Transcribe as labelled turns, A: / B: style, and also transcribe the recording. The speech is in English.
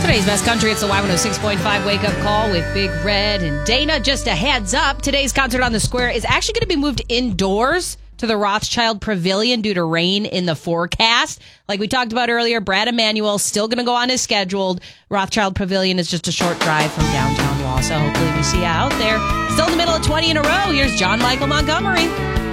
A: Today's Best Country, it's the Y106.5 Wake Up Call with Big Red and Dana. Just a heads up, today's concert on the Square is actually going to be moved indoors to the Rothschild Pavilion due to rain in the forecast. Like we talked about earlier, Brad Emanuel still going to go on as scheduled. Rothschild Pavilion is just a short drive from downtown Wausau. Hopefully we see you out there. Still in the middle of 20 in a row. Here's John Michael Montgomery.